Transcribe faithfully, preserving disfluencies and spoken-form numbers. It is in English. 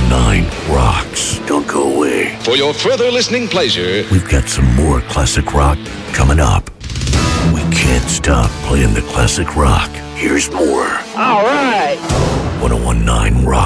nine rocks. Don't go away. For your further listening pleasure, we've got some more classic rock coming up. We can't stop playing the classic rock. Here's more. All right. ten nineteen Rock.